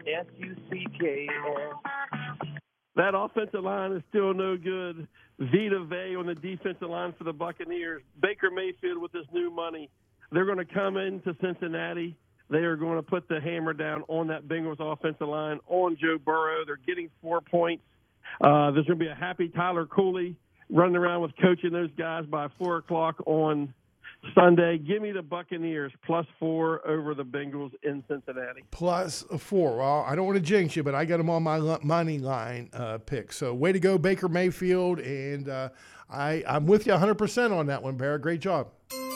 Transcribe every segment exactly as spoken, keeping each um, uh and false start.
S U C K S. That offensive line is still no good. Vita Vea on the defensive line for the Buccaneers. Baker Mayfield with his new money. They're going to come into Cincinnati. They are going to put the hammer down on that Bengals offensive line, on Joe Burrow. They're getting four points. Uh, there's going to be a happy Tyler Cooley running around with coaching those guys by four o'clock on Sunday. Give me the Buccaneers plus four over the Bengals in Cincinnati. Plus four. Well, I don't want to jinx you, but I got them on my money line uh, pick. So way to go, Baker Mayfield. And uh, I, I'm with you one hundred percent on that one, Bear. Great job.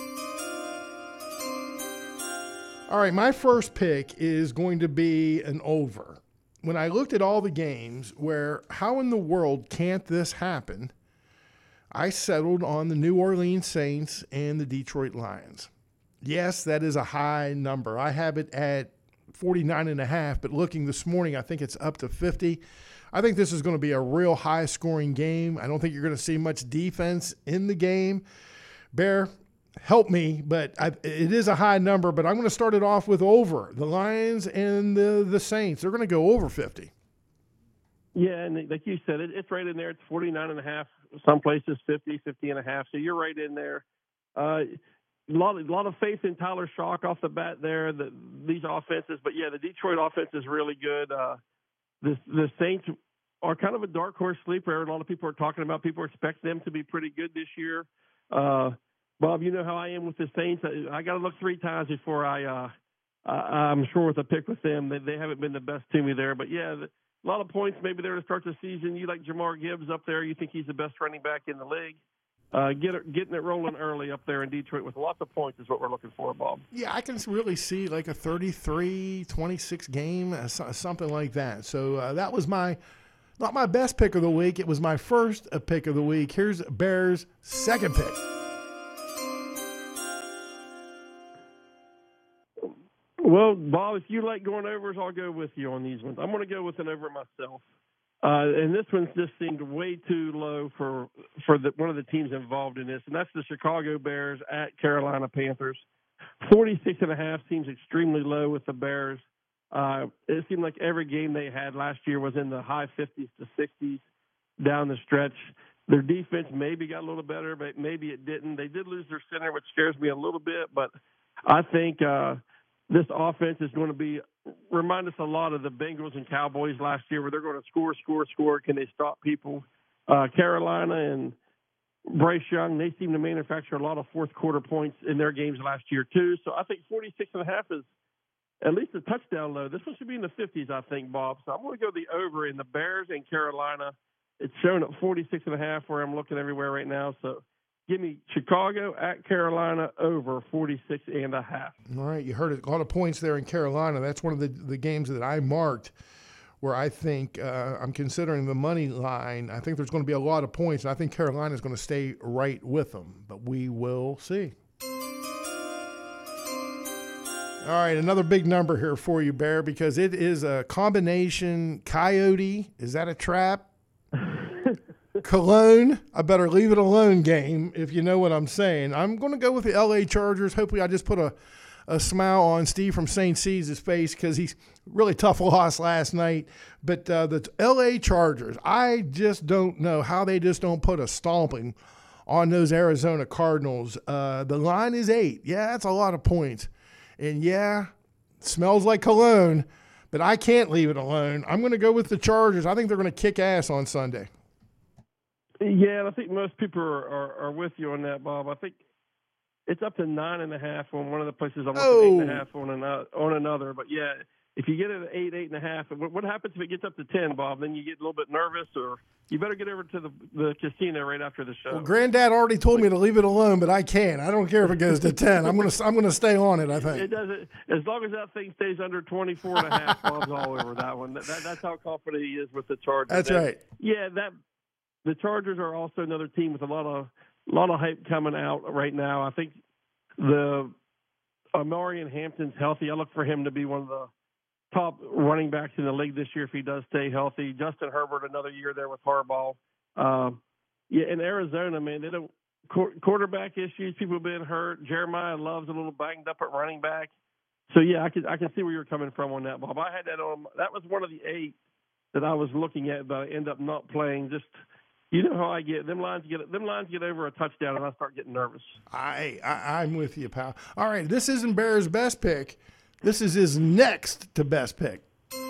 All right, my first pick is going to be an over. When I looked at all the games where how in the world can't this happen, I settled on the New Orleans Saints and the Detroit Lions. Yes, that is a high number. I have it at forty-nine and a half, but looking this morning, I think it's up to fifty. I think this is going to be a real high-scoring game. I don't think you're going to see much defense in the game. Bear, help me, but I, it is a high number, but I'm going to start it off with over. The Lions and the, the Saints, they're going to go over fifty. Yeah, and like you said, it, it's right in there. It's forty-nine and a half. Some places fifty, fifty and a half. So you're right in there. Uh, a lot, a lot of faith in Tyler Shock off the bat there. The, these offenses, but yeah, the Detroit offense is really good. Uh, the the Saints are kind of a dark horse sleeper. A lot of people are talking about. People expect them to be pretty good this year. Uh, Bob, you know how I am with the Saints. I, I got to look three times before I. Uh, I I'm sure with a pick with them. They, they haven't been the best to me there, but yeah. The, A lot of points maybe there to start the season. You like Jamar Gibbs up there. You think he's the best running back in the league. Uh, get it, getting it rolling early up there in Detroit with lots of points is what we're looking for, Bob. Yeah, I can really see like a thirty-three twenty-six game, uh, something like that. So uh, that was my, not my best pick of the week. It was my first uh, pick of the week. Here's Bears' second pick. Well, Bob, if you like going overs, I'll go with you on these ones. I'm going to go with an over myself. Uh, and this one just seemed way too low for for the, one of the teams involved in this, and that's the Chicago Bears at Carolina Panthers. forty-six and a half seems extremely low with the Bears. Uh, it seemed like every game they had last year was in the high fifties to sixties down the stretch. Their defense maybe got a little better, but maybe it didn't. They did lose their center, which scares me a little bit, but I think uh, – this offense is going to be remind us a lot of the Bengals and Cowboys last year, where they're going to score, score, score. Can they stop people? Uh, Carolina and Bryce Young, they seem to manufacture a lot of fourth quarter points in their games last year too. So I think forty-six and a half is at least a touchdown low. This one should be in the fifties, I think, Bob. So I'm going to go the over in the Bears and Carolina. It's shown at forty-six and a half where I'm looking everywhere right now. So give me Chicago at Carolina over forty-six and a half. All right, you heard it. A lot of points there in Carolina. That's one of the, the games that I marked where I think uh, I'm considering the money line. I think there's going to be a lot of points, and I think Carolina is going to stay right with them. But we will see. All right, another big number here for you, Bear, because it is a combination coyote. Is that a trap? Cologne, I better leave it alone game, if you know what I'm saying. I'm going to go with the L A Chargers. Hopefully I just put a, a smile on Steve from Saint C's face because he's really tough loss last night. But uh, the L A Chargers, I just don't know how they just don't put a stomping on those Arizona Cardinals. Uh, the line is eight. Yeah, that's a lot of points. And, yeah, it smells like cologne, but I can't leave it alone. I'm going to go with the Chargers. I think they're going to kick ass on Sunday. Yeah, I think most people are, are, are with you on that, Bob. I think it's up to nine and a half on one of the places. I'm looking oh. eight and a half on another, on another. But yeah, if you get it at eight, eight and a half, what, what happens if it gets up to ten, Bob? Then you get a little bit nervous, or you better get over to the, the casino right after the show. Well, Granddad already told me to leave it alone, but I can't. I don't care if it goes to ten. I'm gonna I'm gonna stay on it. I think it doesn't. As long as that thing stays under twenty-four and a half, Bob's all over that one. That, that, that's how confident he is with the Chargers. That's and, right. Yeah, that. The Chargers are also another team with a lot of a lot of hype coming out right now. I think the uh, Marion Hampton's healthy. I look for him to be one of the top running backs in the league this year if he does stay healthy. Justin Herbert, another year there with Harbaugh. Uh, yeah, in Arizona, man, they don't qu- quarterback issues. People have been hurt. Jeremiah Love's a little banged up at running back. so yeah, I can I can see where you're coming from on that, Bob. I had that on. That was one of the eight that I was looking at, but I end up not playing. Just you know how I get them lines get them lines get over a touchdown, and I start getting nervous. I, I I'm with you, pal. All right, this isn't Bear's best pick. This is his next to best pick.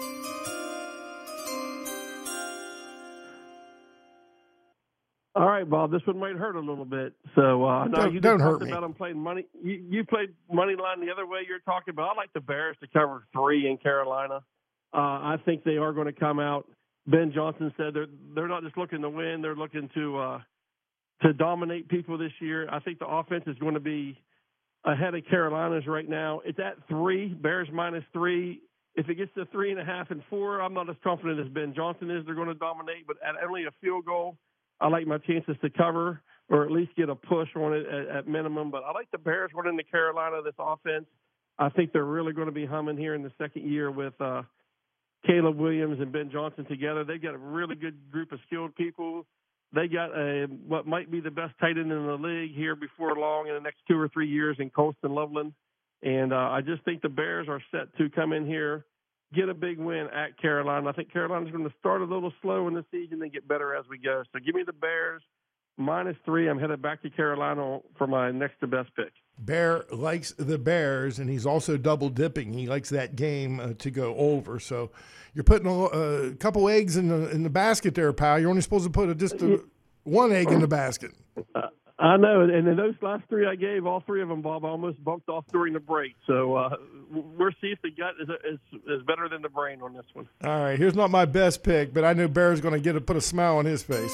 All right, Bob. This one might hurt a little bit. So uh, no, don't, you don't just hurt talked me. about them playing money. You, you played money line the other way. You're talking about. I like the Bears to cover three in Carolina. Uh, I think they are going to come out. Ben Johnson said they're they're not just looking to win; they're looking to uh, to dominate people this year. I think the offense is going to be ahead of Carolina's right now. It's at three. Bears minus three. If it gets to three and a half and four, I'm not as confident as Ben Johnson is. They're going to dominate, but at only a field goal, I like my chances to cover or at least get a push on it at, at minimum. But I like the Bears running to Carolina. This offense, I think they're really going to be humming here in the second year with uh, Caleb Williams and Ben Johnson together. They've got a really good group of skilled people. They got a what might be the best tight end in the league here before long in the next two or three years in Colston Loveland. And uh, I just think the Bears are set to come in here, get a big win at Carolina. I think Carolina's going to start a little slow in the season and get better as we go. So give me the Bears minus three. I'm headed back to Carolina for my next to best pick. Bear likes the Bears, and he's also double dipping. He likes that game uh, to go over. So you're putting a, a couple eggs in the in the basket there, pal. You're only supposed to put a, just a, one egg in the basket. Uh, I know, and in those last three I gave, all three of them, Bob, I almost bumped off during the break. So uh, we'll see if the gut is, is is better than the brain on this one. All right, here's not my best pick, but I know Bear's going to get to put a smile on his face.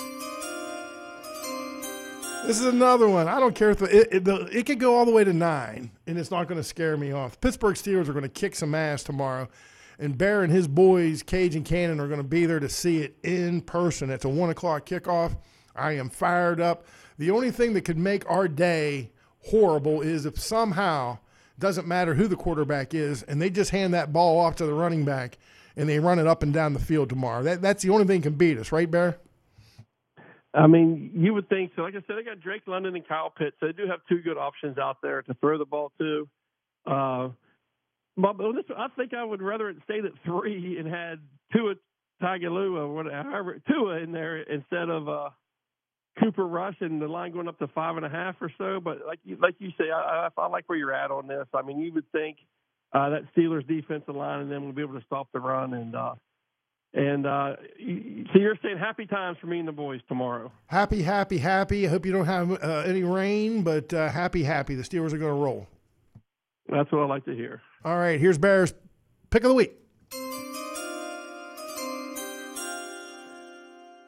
This is another one. I don't care if the, it, it, the, it could go all the way to nine, and it's not going to scare me off. Pittsburgh Steelers are going to kick some ass tomorrow, and Bear and his boys, Cage and Cannon, are going to be there to see it in person. It's a one o'clock kickoff. I am fired up. The only thing that could make our day horrible is if somehow, doesn't matter who the quarterback is, and they just hand that ball off to the running back and they run it up and down the field tomorrow. That, that's the only thing that can beat us, right, Bear? I mean, you would think so. Like I said, they got Drake London and Kyle Pitts. So they do have two good options out there to throw the ball to. Uh, but I think I would rather it stayed at three and had Tua Tagovailoa, whatever, Tua in there instead of uh, Cooper Rush and the line going up to five and a half or so. But like you, like you say, I, I, I like where you're at on this. I mean, you would think uh, that Steelers defensive line and them will be able to stop the run. And uh, and uh, so you're saying happy times for me and the boys tomorrow. Happy, happy, happy. I hope you don't have uh, any rain, but uh, happy, happy. The Steelers are going to roll. That's what I like to hear. All right, here's Bear's pick of the week.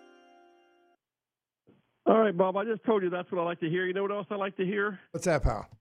All right, Bob, I just told you that's what I like to hear. You know what else I like to hear? What's that, pal?